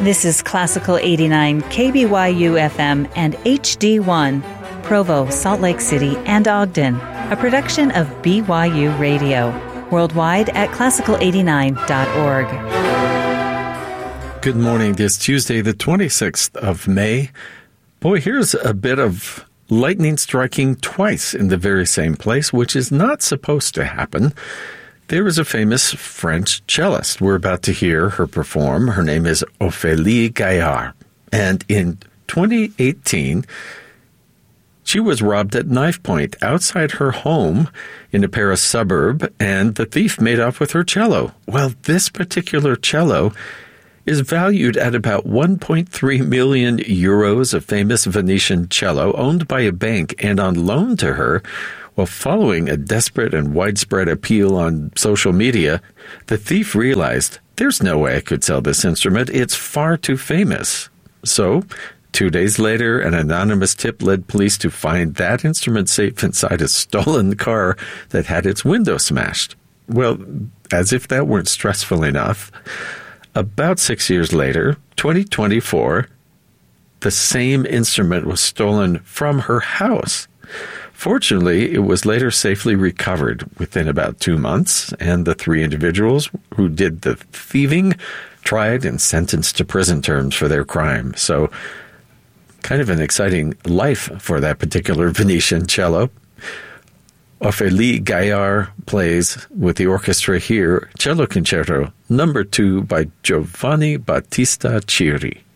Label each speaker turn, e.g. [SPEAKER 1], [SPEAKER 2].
[SPEAKER 1] This is Classical 89 KBYU FM and HD1, Provo, Salt Lake City, and Ogden, a production of BYU Radio, worldwide at classical89.org.
[SPEAKER 2] Good morning. This Tuesday, the 26th of May. Boy, here's a bit of lightning striking twice in the very same place, which is not supposed to happen. There is a famous French cellist. We're about to hear her perform. Her name is Ophélie Gaillard. And in 2018, she was robbed at knife point outside her home in a Paris suburb, and the thief made off with her cello. Well, this particular cello is valued at about 1.3 million euros, a famous Venetian cello owned by a bank and on loan to her. Well, following a desperate and widespread appeal on social media, the thief realized, there's no way I could sell this instrument. It's far too famous. So, 2 days later, an anonymous tip led police to find that instrument safe inside a stolen car that had its window smashed. Well, as if that weren't stressful enough, about 6 years later, 2024, the same instrument was stolen from her house. Fortunately, it was later safely recovered within about 2 months, and the 3 individuals who did the thieving tried and sentenced to prison terms for their crime. So, kind of an exciting life for that particular Venetian cello. Ophélie Gaillard plays with the orchestra here, Cello Concerto No. 2 by Giovanni Battista Ciri.